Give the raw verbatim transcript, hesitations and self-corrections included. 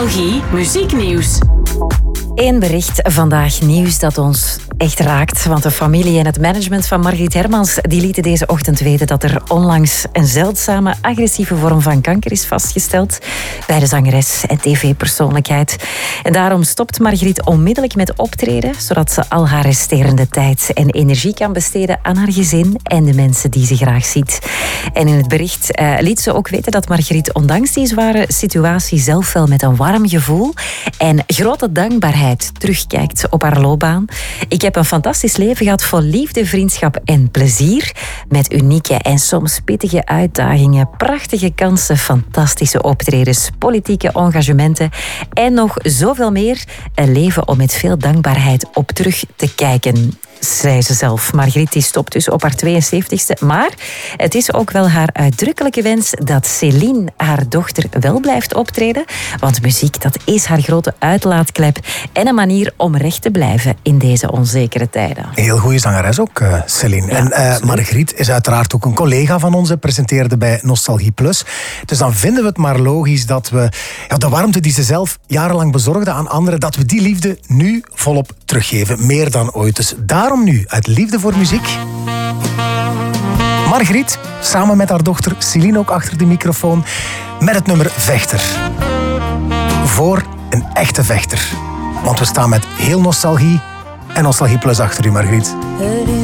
Nostalgie muzieknieuws. Eén bericht vandaag, nieuws dat ons echt raakt. Want de familie en het management van Margriet Hermans die lieten deze ochtend weten dat er onlangs een zeldzame agressieve vorm van kanker is vastgesteld bij de zangeres en tv-persoonlijkheid. En daarom stopt Margriet onmiddellijk met optreden, zodat ze al haar resterende tijd en energie kan besteden aan haar gezin en de mensen die ze graag ziet. En in het bericht uh, liet ze ook weten dat Margriet ondanks die zware situatie zelf wel met een warm gevoel en grote dankbaarheid terugkijkt op haar loopbaan. Ik heb een fantastisch leven gehad vol liefde, vriendschap en plezier. Met unieke en soms pittige uitdagingen, prachtige kansen, fantastische optredens, politieke engagementen en nog zoveel meer. Een leven om met veel dankbaarheid op terug te kijken, zei ze zelf. Margriet die stopt dus op haar tweeënzeventigste. Maar het is ook wel haar uitdrukkelijke wens dat Céline, haar dochter, wel blijft optreden. Want muziek, dat is haar grote uitlaatklep en een manier om recht te blijven in deze onzekere tijden. Heel goede zangeres ook, uh, Céline. Ja, en uh, Margriet is uiteraard ook een collega van ons, presenteerde bij Nostalgie Plus. Dus dan vinden we het maar logisch dat we ja, de warmte die ze zelf jarenlang bezorgde aan anderen, dat we die liefde nu volop teruggeven. Meer dan ooit. Dus daarom nu, uit liefde voor muziek, Margriet, samen met haar dochter Céline ook achter de microfoon, met het nummer Vechter. Voor een echte vechter. Want we staan met heel Nostalgie en Nostalgie Plus achter u, Margriet. Het